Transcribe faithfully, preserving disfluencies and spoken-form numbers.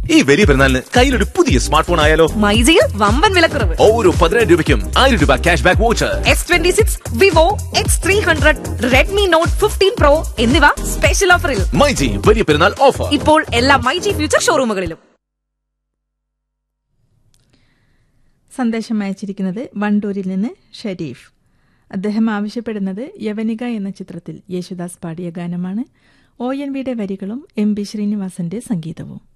ഈ വലിയ പെരുന്നാളിന് കയ്യിലൊരു പുതിയ സ്മാർട്ട് ഫോൺ ആയാലോ? മൈജിയിൽ വമ്പൻ വിലക്കുറവ്. ഓരോ പതിനായിരം രൂപയ്ക്കും ആയിരം രൂപ cash back voucher. S twenty six, Vivo X three hundred, Redmi not fifteen pro എന്നിവ സ്പെഷ്യൽ ഓഫറിൽ. മൈജി വലിയ പെരുന്നാൾ ഓഫർ ഇപ്പോൾ എല്ലാ മൈജി ഫ്യൂച്ചർ ഷോറൂമുകളിലും. സന്ദേശം അയച്ചിരിക്കുന്നത് വണ്ടൂരിൽ നിന്ന് ഷരീഫ്. അദ്ദേഹം ആവശ്യപ്പെടുന്നത് യവനിക എന്ന ചിത്രത്തിൽ യേശുദാസ് പാടിയ ഗാനമാണ്. ഒ എൻ വിയുടെ വരികളും എം ബി ശ്രീനിവാസന്റെ സംഗീതവും.